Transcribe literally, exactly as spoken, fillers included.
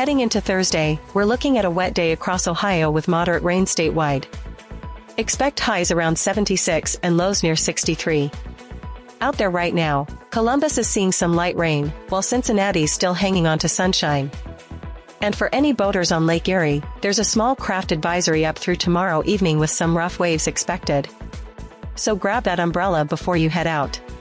Heading into Thursday, we're looking at a wet day across Ohio with moderate rain statewide. Expect highs around seventy-six and lows near sixty-three. Out there right now, Columbus is seeing some light rain, while Cincinnati's still hanging on to sunshine. And for any boaters on Lake Erie, there's a small craft advisory up through tomorrow evening with some rough waves expected. So grab that umbrella before you head out.